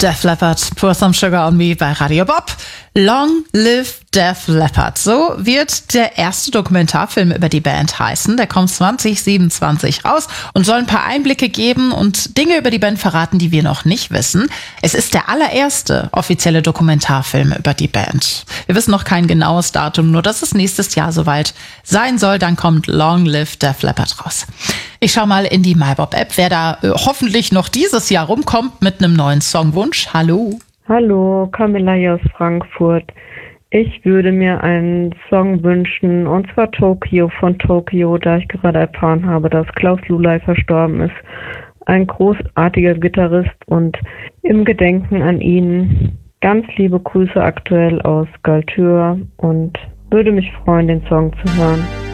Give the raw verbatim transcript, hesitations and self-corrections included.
Def Leppard, Pour Some Sugar on Me bei Radio Bob. Long Live Def Leppard. So wird der erste Dokumentarfilm über die Band heißen. Der kommt zwanzig siebenundzwanzig raus und soll ein paar Einblicke geben und Dinge über die Band verraten, die wir noch nicht wissen. Es ist der allererste offizielle Dokumentarfilm über die Band. Wir wissen noch kein genaues Datum, nur dass es nächstes Jahr soweit sein soll. Dann kommt Long Live Def Leppard raus. Ich schau mal in die MyBob-App, wer da äh, hoffentlich noch dieses Jahr rumkommt mit einem neuen Songwunsch. Hallo. Hallo, Camilla hier aus Frankfurt. Ich würde mir einen Song wünschen, und zwar Tokio von Tokio, da ich gerade erfahren habe, dass Klaus Lulay verstorben ist. Ein großartiger Gitarrist, und im Gedenken an ihn ganz liebe Grüße aktuell aus Galtür, und würde mich freuen, den Song zu hören.